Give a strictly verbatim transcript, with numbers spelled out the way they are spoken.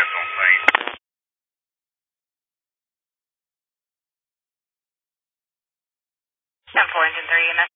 S on site. ten four, engine three, E M S.